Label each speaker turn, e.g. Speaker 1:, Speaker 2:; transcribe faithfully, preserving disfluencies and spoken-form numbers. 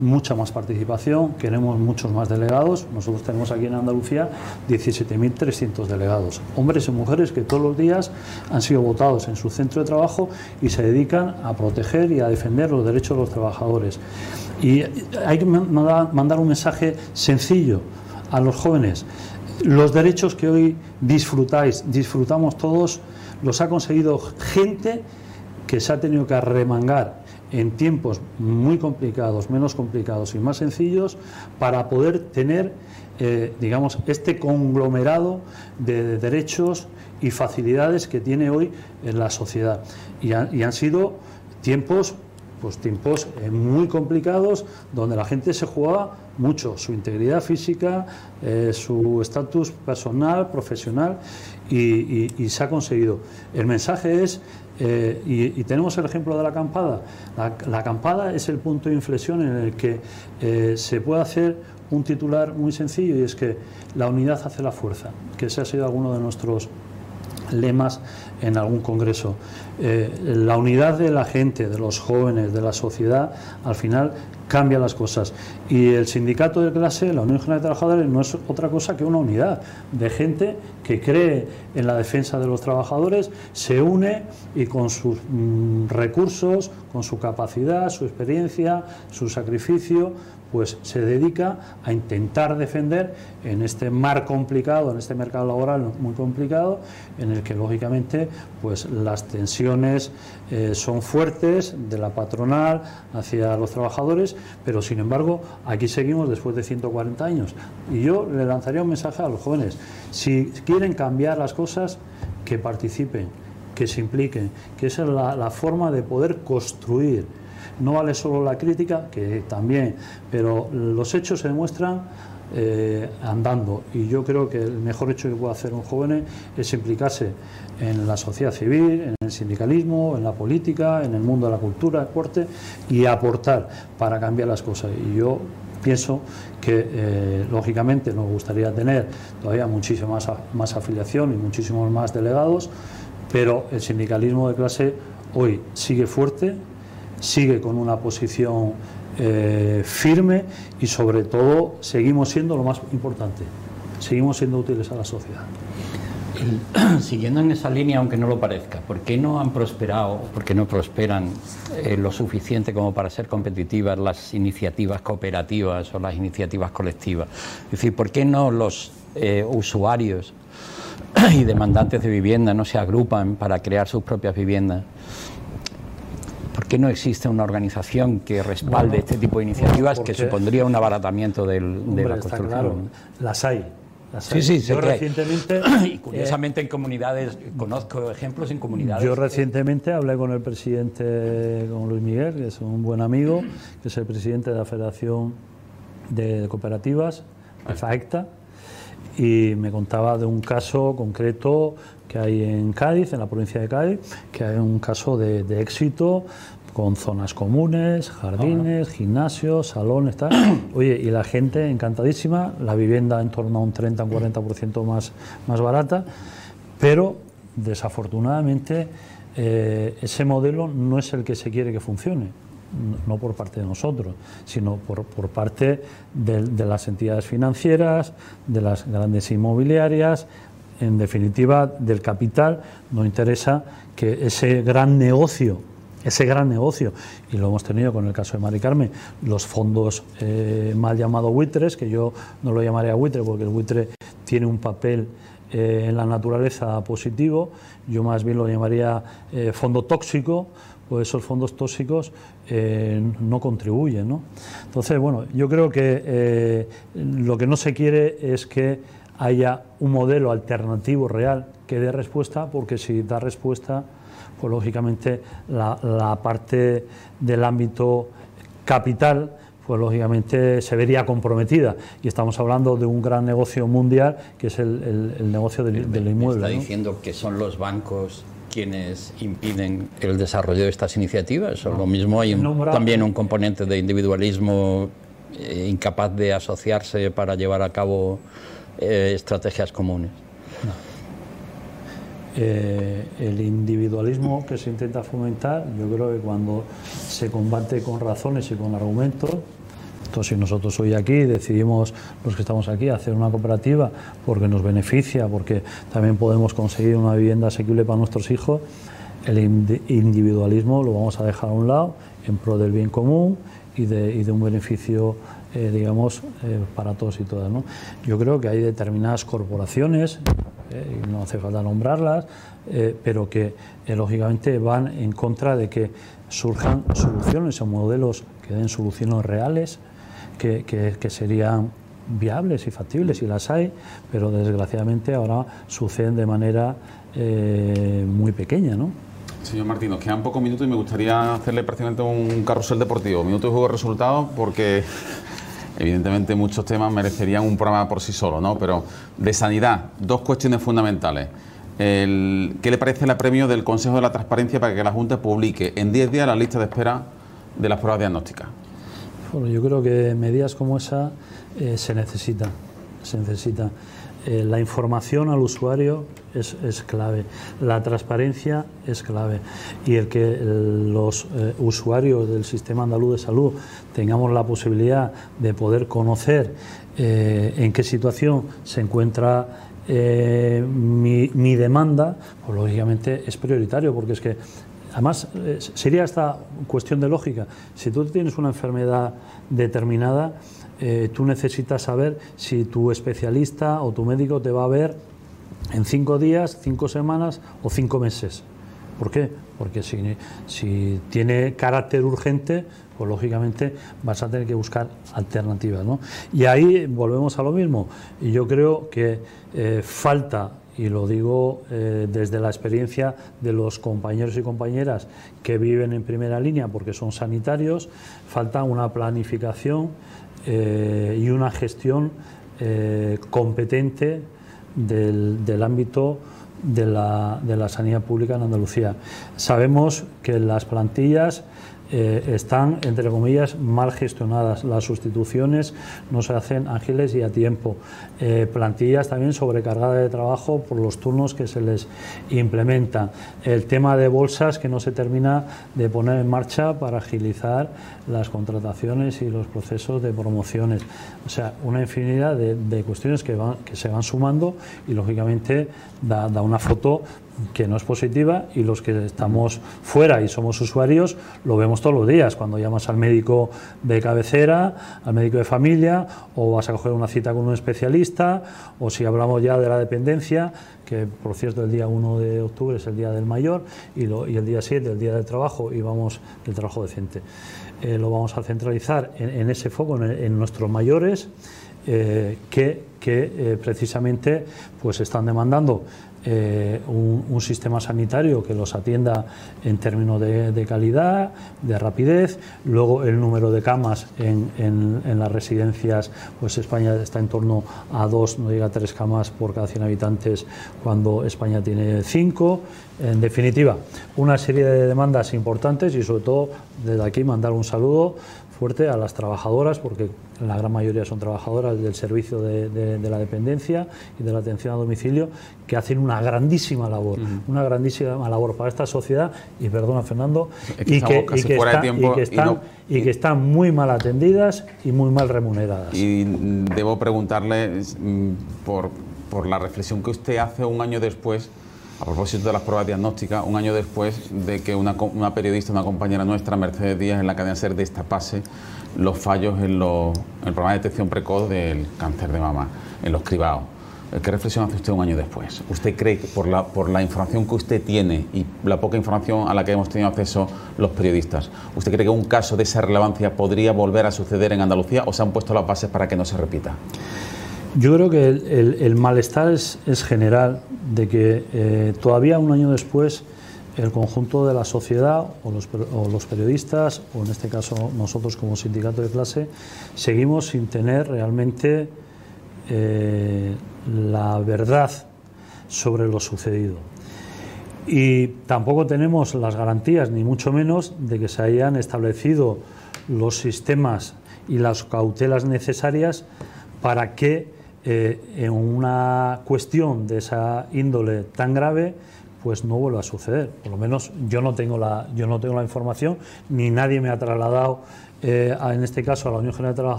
Speaker 1: mucha más participación, queremos muchos más delegados. Nosotros tenemos aquí en Andalucía diecisiete mil trescientos delegados, hombres y mujeres que todos los días han sido votados en su centro de trabajo y se dedican a proteger y a defender los derechos de los trabajadores. Y hay que mandar un mensaje sencillo a los jóvenes. Los derechos que hoy disfrutáis, disfrutamos todos, los ha conseguido gente que se ha tenido que arremangar en tiempos muy complicados, menos complicados y más sencillos, para poder tener, eh, digamos, este conglomerado de derechos y facilidades que tiene hoy en la sociedad. Y, ha, y han sido tiempos, pues tiempos eh, muy complicados, donde la gente se jugaba mucho su integridad física, eh, su estatus personal, profesional, y, y, y se ha conseguido. El mensaje es, eh, y, y tenemos el ejemplo de la acampada. La, la acampada es el punto de inflexión en el que eh, se puede hacer un titular muy sencillo, y es que la unidad hace la fuerza, que ese ha sido alguno de nuestros lemas en algún congreso. Eh, la unidad de la gente, de los jóvenes, de la sociedad, al final cambia las cosas. Y el sindicato de clase, la Unión General de Trabajadores, no es otra cosa que una unidad de gente que cree en la defensa de los trabajadores, se une y con sus mm, recursos, con su capacidad, su experiencia, su sacrificio, pues se dedica a intentar defender en este mar complicado, en este mercado laboral muy complicado, en el que lógicamente pues las tensiones eh, son fuertes de la patronal hacia los trabajadores, pero sin embargo aquí seguimos después de ciento cuarenta años. Y yo le lanzaría un mensaje a los jóvenes: si quieren cambiar las cosas, que participen, que se impliquen, que esa es la, la forma de poder construir. No vale solo la crítica, que también, pero los hechos se demuestran eh, andando, y yo creo que el mejor hecho que puede hacer un joven es implicarse en la sociedad civil, en el sindicalismo, en la política, en el mundo de la cultura, deporte, y aportar para cambiar las cosas. Y yo pienso que eh, lógicamente nos gustaría tener todavía muchísima más, más afiliación y muchísimos más delegados, pero el sindicalismo de clase hoy sigue fuerte, sigue con una posición eh, firme, y sobre todo seguimos siendo lo más importante, seguimos siendo útiles a la sociedad.
Speaker 2: El, siguiendo en esa línea, aunque no lo parezca, ¿por qué no han prosperado, por qué no prosperan eh, lo suficiente como para ser competitivas las iniciativas cooperativas o las iniciativas colectivas? Es decir, ¿por qué no los eh, usuarios y demandantes de vivienda no se agrupan para crear sus propias viviendas? ¿Por qué no existe una organización que respalde bueno, este tipo de iniciativas, que supondría un abaratamiento del,
Speaker 1: hombre,
Speaker 2: de la
Speaker 1: está
Speaker 2: construcción?
Speaker 1: Claro, las hay. Las hay.
Speaker 2: Sí, sí,
Speaker 1: yo
Speaker 2: sé
Speaker 1: recientemente,
Speaker 2: y curiosamente eh, en comunidades, conozco ejemplos en comunidades.
Speaker 1: Yo recientemente hablé con el presidente, con Luis Miguel, que es un buen amigo, que es el presidente de la Federación de Cooperativas, de FAECTA, y me contaba de un caso concreto que hay en Cádiz, en la provincia de Cádiz, que hay un caso de, de éxito, con zonas comunes, jardines, ah, gimnasios, salones, tal. Oye, y la gente encantadísima, la vivienda en torno a un treinta a un cuarenta por ciento más, más barata, pero desafortunadamente eh, ese modelo no es el que se quiere que funcione, no por parte de nosotros, sino por, por parte de, de las entidades financieras, de las grandes inmobiliarias. En definitiva, del capital. Nos interesa que ese gran negocio, ese gran negocio, y lo hemos tenido con el caso de Mari Carmen, los fondos eh, mal llamados buitres, que yo no lo llamaría buitre porque el buitre tiene un papel eh, en la naturaleza positivo, yo más bien lo llamaría eh, fondo tóxico, pues esos fondos tóxicos eh, no contribuyen, ¿no? Entonces, bueno, yo creo que eh, lo que no se quiere es que haya un modelo alternativo real que dé respuesta, porque si da respuesta, pues lógicamente la, la parte del ámbito capital, pues lógicamente se vería comprometida, y estamos hablando de un gran negocio mundial que es el, el, el negocio del, del inmueble.
Speaker 2: ¿Me está
Speaker 1: ¿no?
Speaker 2: diciendo que son los bancos quienes impiden el desarrollo de estas iniciativas? O lo mismo hay un, también un componente de individualismo eh, incapaz de asociarse para llevar a cabo Eh, estrategias comunes.
Speaker 1: No. Eh, el individualismo que se intenta fomentar, yo creo que cuando se combate con razones y con argumentos, Entonces, si nosotros hoy aquí decidimos, los que estamos aquí, hacer una cooperativa porque nos beneficia, porque también podemos conseguir una vivienda asequible para nuestros hijos, el individualismo lo vamos a dejar a un lado en pro del bien común y de, y de un beneficio, eh, digamos, eh, para todos y todas, ¿no? Yo creo que hay determinadas corporaciones, eh, y no hace falta nombrarlas, eh, pero que eh, lógicamente van en contra de que surjan soluciones o modelos que den soluciones reales, que, que, que serían viables y factibles, y las hay, pero desgraciadamente ahora suceden de manera eh, muy pequeña, ¿no?
Speaker 3: Señor Martín, nos quedan pocos minutos y me gustaría hacerle prácticamente un carrusel deportivo, minuto de juego de resultados, porque evidentemente muchos temas merecerían un programa por sí solo, ¿no? Pero de sanidad, dos cuestiones fundamentales. El, ¿Qué le parece el apremio del Consejo de la Transparencia para que la Junta publique en diez días la lista de espera de las pruebas diagnósticas?
Speaker 1: Bueno, yo creo que medidas como esa eh, se necesitan, se necesita. Eh, la información al usuario es, es clave, la transparencia es clave, y el que el, los eh, usuarios del Sistema Andaluz de Salud tengamos la posibilidad de poder conocer eh, en qué situación se encuentra eh, mi, mi demanda, pues lógicamente es prioritario, porque es que además eh, sería esta cuestión de lógica. Si tú tienes una enfermedad determinada, Eh, tú necesitas saber si tu especialista o tu médico te va a ver en cinco días, cinco semanas o cinco meses. ¿Por qué? Porque si, si tiene carácter urgente, pues lógicamente vas a tener que buscar alternativas, ¿no? Y ahí volvemos a lo mismo. Y yo creo que eh, falta, y lo digo eh, desde la experiencia de los compañeros y compañeras que viven en primera línea porque son sanitarios, falta una planificación Eh, y una gestión eh, competente del, del ámbito de la, de la sanidad pública en Andalucía. Sabemos que las plantillas eh, están, entre comillas, mal gestionadas. Las sustituciones no se hacen ágiles y a tiempo. Eh, plantillas también sobrecargadas de trabajo por los turnos que se les implementan. El tema de bolsas que no se termina de poner en marcha para agilizar las contrataciones y los procesos de promociones. O sea, una infinidad de, de cuestiones que, van, que se van sumando y, lógicamente, da, da una foto que no es positiva, y los que estamos fuera y somos usuarios lo vemos todos los días, cuando llamas al médico de cabecera, al médico de familia, o vas a coger una cita con un especialista, o si hablamos ya de la dependencia, que por cierto el día uno de octubre es el día del mayor, y, lo, y el día siete el día del trabajo, y vamos del trabajo decente. Eh, lo vamos a centralizar en, en ese foco, en, en nuestros mayores, eh, que, que eh, precisamente pues están demandando Eh, un, un sistema sanitario que los atienda en términos de, de calidad, de rapidez. Luego el número de camas en, en, en las residencias, pues España está en torno a dos, no llega a tres camas por cada cien habitantes, cuando España tiene cinco. En definitiva, una serie de demandas importantes, y sobre todo desde aquí mandar un saludo fuerte a las trabajadoras, porque la gran mayoría son trabajadoras del servicio de, de, de la dependencia y de la atención a domicilio, que hacen una grandísima labor, uh-huh. una grandísima labor para esta sociedad, y perdona Fernando, es que y, que, y, que está, y, que están, y, no, y, y que están muy mal atendidas y muy mal remuneradas.
Speaker 3: Y debo preguntarle por, por la reflexión que usted hace un año después, a propósito de las pruebas diagnósticas, un año después de que una, una periodista, una compañera nuestra, Mercedes Díaz, en la cadena SER, destapase los fallos en, los, en el programa de detección precoz del cáncer de mama, en los cribados. ¿Qué reflexión hace usted un año después? ¿Usted cree que por la, por la información que usted tiene y la poca información a la que hemos tenido acceso los periodistas, ¿usted cree que un caso de esa relevancia podría volver a suceder en Andalucía, o se han puesto las bases para que no se repita?
Speaker 1: Yo creo que el, el, el malestar es, es general, de que eh, todavía un año después el conjunto de la sociedad o los, o los periodistas, o en este caso nosotros como sindicato de clase, seguimos sin tener realmente eh, la verdad sobre lo sucedido. Y tampoco tenemos las garantías, ni mucho menos, de que se hayan establecido los sistemas y las cautelas necesarias para que eh, en una cuestión de esa índole tan grave pues no vuelva a suceder. Por lo menos yo no tengo la, yo no tengo la información, ni nadie me ha trasladado, eh, a, en este caso a la Unión General